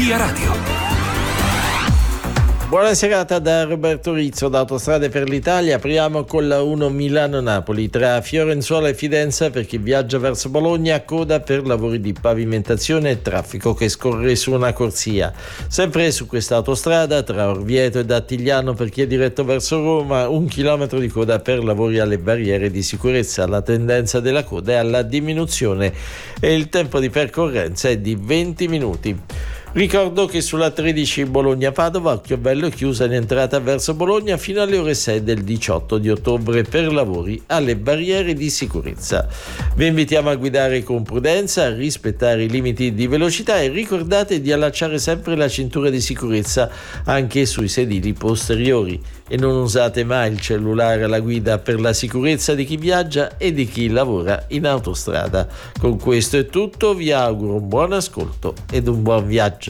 Via Radio. Buona serata da Roberto Rizzo da Autostrade per l'Italia. Apriamo con la 1 Milano-Napoli tra Fiorenzuola e Fidenza per chi viaggia verso Bologna, coda per lavori di pavimentazione e traffico che scorre su una corsia. Sempre su questa autostrada tra Orvieto ed Attigliano per chi è diretto verso Roma, 1 chilometro di coda per lavori alle barriere di sicurezza. La tendenza della coda è alla diminuzione e il tempo di percorrenza è di 20 minuti. Ricordo che sulla 13 Bologna-Padova, Occhiobello è chiusa in entrata verso Bologna fino alle ore 6 del 18 di ottobre per lavori alle barriere di sicurezza. Vi invitiamo a guidare con prudenza, a rispettare i limiti di velocità e ricordate di allacciare sempre la cintura di sicurezza anche sui sedili posteriori. E non usate mai il cellulare alla guida per la sicurezza di chi viaggia e di chi lavora in autostrada. Con questo è tutto, vi auguro un buon ascolto ed un buon viaggio.